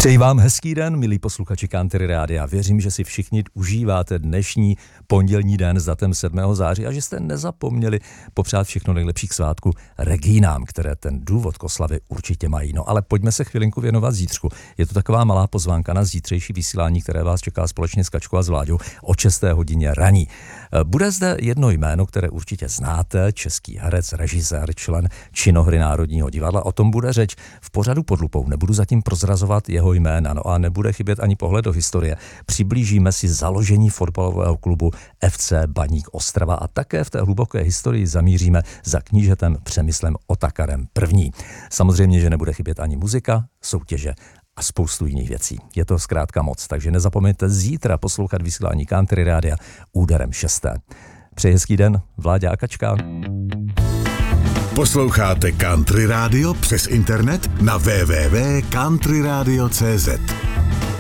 Přeji vám hezký den, milí posluchači Country Rádia. Věřím, že si všichni užíváte dnešní pondělní den s datem 7. září a že jste nezapomněli popřát všechno nejlepších svátků Regínám, které ten důvod k oslavě určitě mají. No ale pojďme se chvilinku věnovat zítřku. Je to taková malá pozvánka na zítřejší vysílání, které vás čeká společně s Kačkou a s Vláďou o 6. hodině raní. Bude zde jedno jméno, které určitě znáte, český herec, režisér, člen činohry Národního divadla. O tom bude řeč v pořadu Pod lupou. Nebudu zatím prozrazovat jeho jména, no a nebude chybět ani pohled do historie. Přiblížíme si založení fotbalového klubu FC Baník Ostrava a také v té hluboké historii zamíříme za knížetem Přemyslem Otakarem I. Samozřejmě, že nebude chybět ani muzika, soutěže a spoustu jiných věcí. Je to zkrátka moc, takže nezapomeňte zítra poslouchat vysílání Country Rádia úderem 6. Přeji hezký den, Vláďa a Kačka. Posloucháte Country Radio přes internet na www.countryradio.cz.